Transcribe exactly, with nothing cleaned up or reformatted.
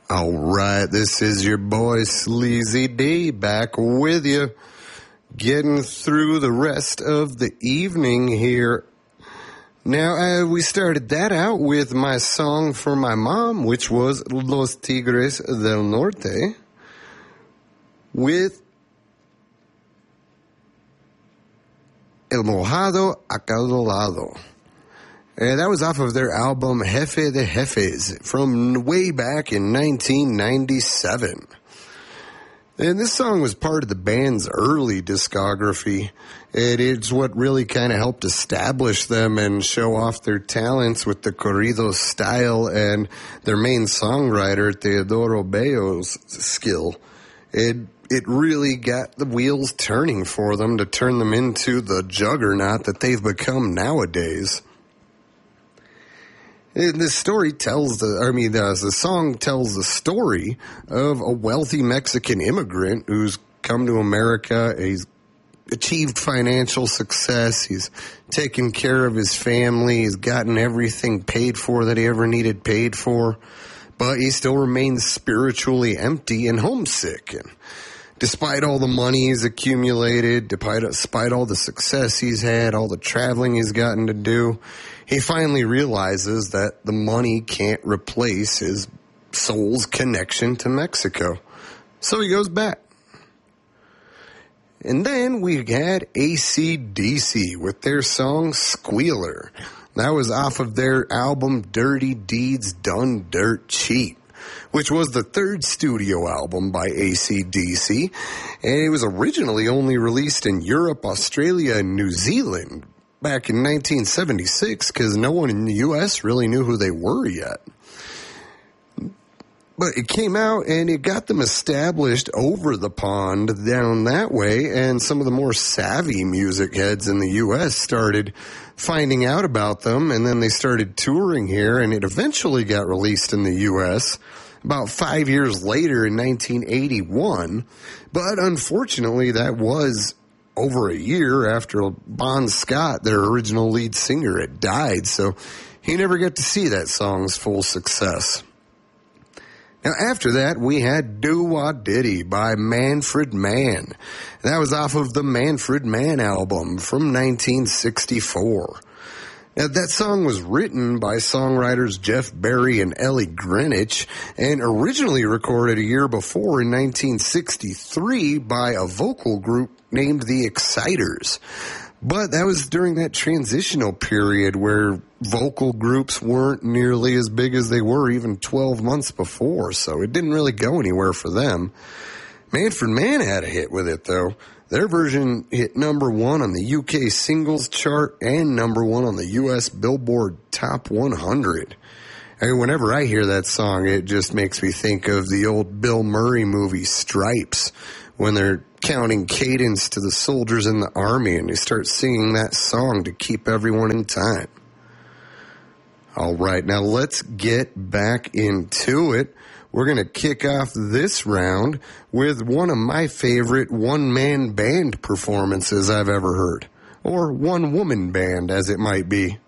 All right, this is your boy Sleazy D back with you, getting through the rest of the evening here. Now, uh, we started that out with my song for my mom, which was Los Tigres del Norte, with El Mojado Acaudalado. And that was off of their album Jefe de Jefes from way back in nineteen ninety-seven. And this song was part of the band's early discography. And it's what really kind of helped establish them and show off their talents with the corrido style and their main songwriter, Teodoro Bello's skill. It, it really got the wheels turning for them to turn them into the juggernaut that they've become nowadays. And this story tells the, I mean, the, the song tells the story of a wealthy Mexican immigrant who's come to America. He's achieved financial success. He's taken care of his family. He's gotten everything paid for that he ever needed paid for. But he still remains spiritually empty and homesick. And despite all the money he's accumulated, despite, despite all the success he's had, all the traveling he's gotten to do, he finally realizes that the money can't replace his soul's connection to Mexico. So he goes back. And then we had A C D C with their song Squealer. That was off of their album Dirty Deeds Done Dirt Cheap, which was the third studio album by A C D C. And it was originally only released in Europe, Australia, and New Zealand back in nineteen seventy-six, because no one in the U S really knew who they were yet. But it came out and it got them established over the pond down that way, and some of the more savvy music heads in the U S started finding out about them, and then they started touring here, and it eventually got released in the U S about five years later in nineteen eighty-one. But unfortunately, that was over a year after Bon Scott, their original lead singer, had died, so he never got to see that song's full success. Now, after that, we had Do Wah Diddy by Manfred Mann. That was off of the Manfred Mann album from nineteen sixty-four. Now, that song was written by songwriters Jeff Berry and Ellie Greenwich, and originally recorded a year before in nineteen sixty-three by a vocal group named The Exciters. But that was during that transitional period where vocal groups weren't nearly as big as they were even twelve months before, so it didn't really go anywhere for them. Manfred Mann had a hit with it, though. Their version hit number one on the U K singles chart and number one on the U S Billboard Top one hundred. I mean, whenever I hear that song, it just makes me think of the old Bill Murray movie Stripes, when they're counting cadence to the soldiers in the army and they start singing that song to keep everyone in time. All right, now let's get back into it. We're going to kick off this round with one of my favorite one-man band performances I've ever heard, or one-woman band as it might be.